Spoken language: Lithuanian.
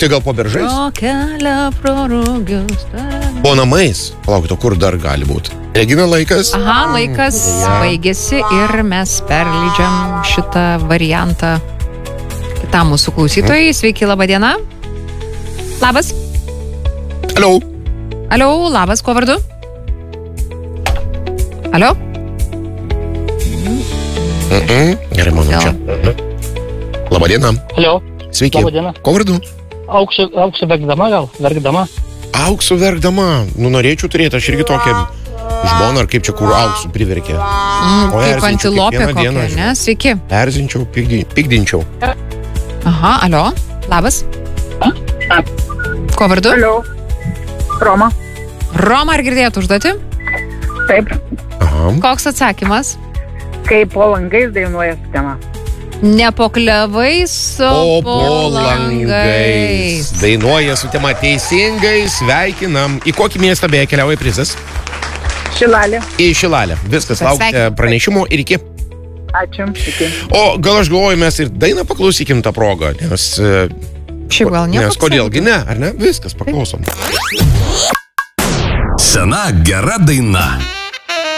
Tai gal po beržais? Pro kelią, pro rugius. Po namais. Palaukit, o kur dar gali būti? Regina, laikas? Aha, laikas baigėsi ir mes perleidžiam šitą variantą kitam mūsų klausytojai. Sveiki, laba diena. Labas. Alio. Alio, labas, kuo vardu? Alio? Gerai, manau čia. Labą dieną. Alio. Sveiki. Labą dieną. Ko vardu? Auksų verkdama gal? Verkdama. Auksų verkdama. Nu, norėčiau turėti, aš irgi tokią žmoną, ar kaip čia kur auksų priverkė. Kaip antilopė kokia, ne? Sveiki. Erzinčiau, pigdinčiau. Aha, alio. Labas. Ko vardu? Alio. Roma. Roma, ar girdėjot užduotį? Taip. Aha. Koks atsakymas? Kaip po langais dainuoja sistema. Ne po klevais, O po langais. Dainuoja su tema teisingai, sveikinam. Į kokį miestą beje keliauja prizas? Šilalė. Į Šilalę. Viskas, laukite pranešimo ir iki. Ačiū. Iki. O gal aš galvoju, mes ir dainą paklausykim tą progą, nes... Šiaip gal nieko. Nes kodėlgi ne, ar ne? Viskas, paklausom. Sena gera daina.